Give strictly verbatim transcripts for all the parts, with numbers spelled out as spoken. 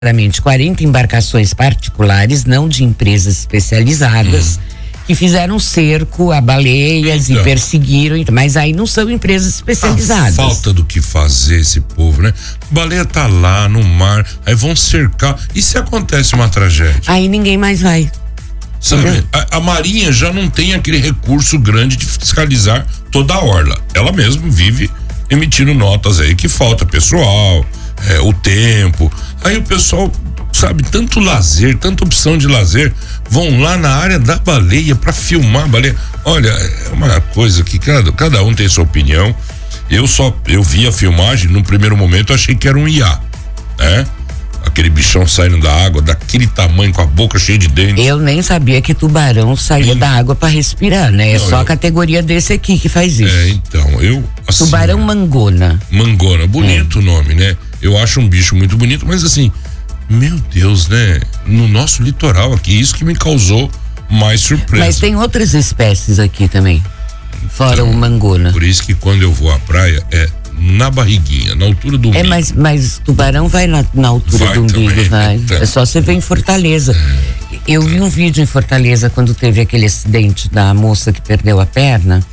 quarenta embarcações particulares, não de empresas especializadas, hum. que fizeram cerco a baleias então, e perseguiram, mas aí não são empresas especializadas. A falta do que fazer esse povo, né? A baleia tá lá no mar, aí vão cercar. E se acontece uma tragédia? Aí ninguém mais vai. Sabe, a, a Marinha já não tem aquele recurso grande de fiscalizar toda a orla. Ela mesma vive emitindo notas aí que falta pessoal, é, o tempo. Aí o pessoal, sabe, tanto lazer, tanta opção de lazer, vão lá na área da baleia para filmar a baleia. Olha, é uma coisa que cada, cada um tem sua opinião. Eu só, eu vi a filmagem, no primeiro momento eu achei que era um iá, né? Aquele bichão saindo da água, daquele tamanho, com a boca cheia de dentes. Eu nem sabia que tubarão saía Sim. da água para respirar, né? É não, só eu... a categoria desse aqui que faz isso. É, então, eu... Assim, tubarão mangona. Mangona, bonito é. o nome, né? Eu acho um bicho muito bonito, mas assim, meu Deus, né? No nosso litoral aqui, isso que me causou mais surpresa. Mas tem outras espécies aqui também, fora então, o mangona. Por isso que quando eu vou à praia, é na barriguinha, na altura do umbigo. É, mas, mas tubarão vai na, na altura vai do umbigo, também, vai. Então. É só você ver em Fortaleza. É. Eu vi um vídeo em Fortaleza quando teve aquele acidente da moça que perdeu a perna.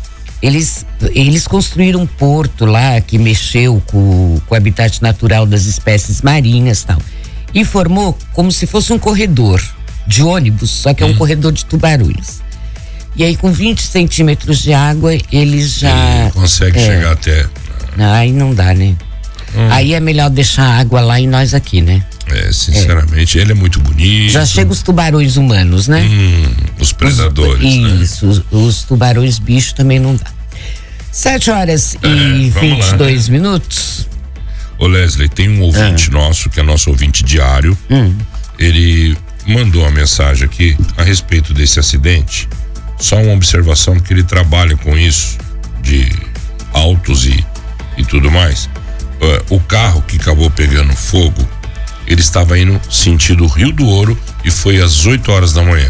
Eles, eles construíram um porto lá que mexeu com, com o habitat natural das espécies marinhas e tal. E formou como se fosse um corredor de ônibus, só que é um hum. corredor de tubarões. E aí com vinte centímetros de água, eles já... Ele consegue é, chegar até... Aí não dá, né? Hum. Aí é melhor deixar a água lá e nós aqui, né? É, sinceramente, é. ele é muito bonito. Já chega os tubarões humanos, né? Hum, os predadores, os, né? Isso, os, os tubarões bicho também não dá. Sete horas é, e vinte e dois minutos. Ô Leslie, tem um ouvinte ah. nosso, que é nosso ouvinte diário. Hum. Ele mandou uma mensagem aqui a respeito desse acidente. Só uma observação, que ele trabalha com isso, de autos e e tudo mais. Uh, o carro que acabou pegando fogo, ele estava indo sentido Rio do Ouro e foi às oito horas da manhã.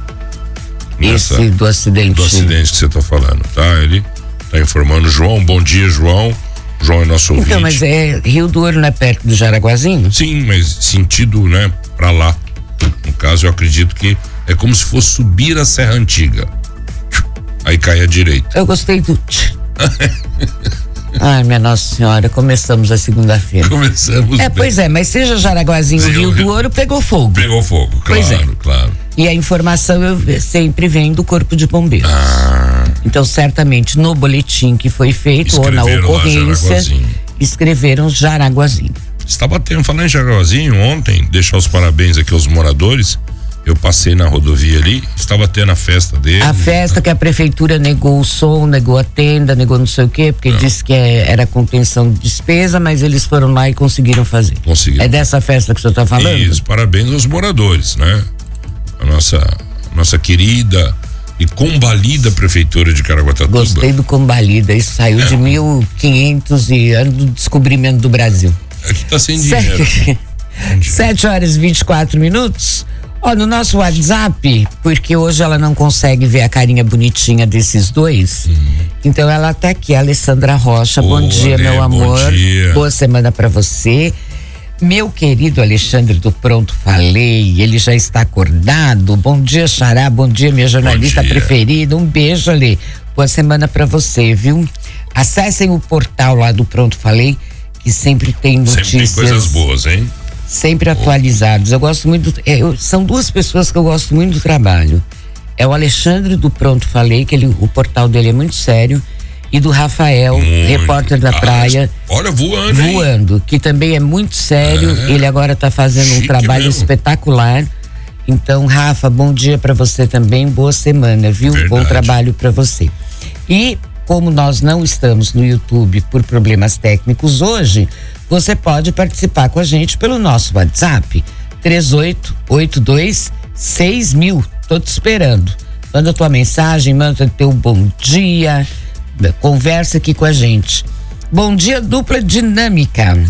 Esse Nessa, do acidente. Do acidente que você está falando, tá? Ele está informando. João, bom dia, João. João é nosso ouvinte. Então, mas é Rio do Ouro não é perto do Jaraguazinho? Sim, mas sentido, né, pra lá. No caso, eu acredito que é como se fosse subir a Serra Antiga. Aí cai à direita. Eu gostei do... Ai, minha Nossa Senhora, começamos a segunda-feira. Começamos. É, bem. Pois é, mas seja Jaraguazinho, Sim, Rio do Ouro, pegou fogo. Pegou fogo, claro, pois é. claro. E a informação eu sempre vem do Corpo de Bombeiros. Ah. Então, certamente, no boletim que foi feito, ou na ocorrência, escreveram Jaraguazinho. Estava tendo, falando em Jaraguazinho, ontem, deixar os parabéns aqui aos moradores. Eu passei na rodovia ali, estava tendo a festa dele. A festa que a prefeitura negou o som, negou a tenda, negou não sei o quê, porque não. disse que é, era contenção de despesa, mas eles foram lá e conseguiram fazer. Conseguiram. É dessa festa que o senhor está falando? Isso, parabéns aos moradores, né? A nossa, nossa querida e combalida prefeitura de Caraguatatuba. Gostei do combalida, isso saiu é. de mil e quinhentos e anos do descobrimento do Brasil. Aqui tá sem dinheiro. Sete horas e vinte e quatro minutos. Ó, no nosso WhatsApp, porque hoje ela não consegue ver a carinha bonitinha desses dois, hum. então ela tá aqui, a Alessandra Rocha. Boa, bom dia, né, meu amor. Bom dia. Boa semana pra você. Meu querido Alexandre do Pronto Falei, ele já está acordado. Bom dia, Xará. Bom dia, minha jornalista preferida. Um beijo, Ale. Boa semana pra você, viu? Acessem o portal lá do Pronto Falei, que sempre tem notícias. Sempre tem coisas boas, hein? Sempre atualizados. Eu gosto muito, do, é, eu, são duas pessoas que eu gosto muito do trabalho. É o Alexandre do Pronto Falei, que ele, o portal dele é muito sério, e do Rafael, muito. repórter da praia. Ah, olha, voando, Voando, hein? Que também é muito sério. É. Ele agora está fazendo Chique um trabalho mesmo. espetacular. Então, Rafa, bom dia para você também, boa semana, viu? Verdade. Bom trabalho para você. E como nós não estamos no YouTube por problemas técnicos hoje, você pode participar com a gente pelo nosso WhatsApp, três oito oito dois seis mil. Tô te esperando. Manda tua mensagem, manda teu bom dia, conversa aqui com a gente. Bom dia, dupla dinâmica.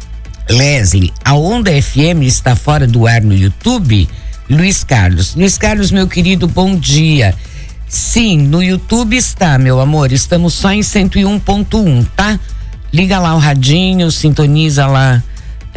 Leslie, a Onda F M está fora do ar no YouTube? Luiz Carlos. Luiz Carlos, meu querido, bom dia. Sim, no YouTube está, meu amor. Estamos só em cento e um ponto um, tá? Liga lá o radinho, sintoniza lá É, cento e um ponto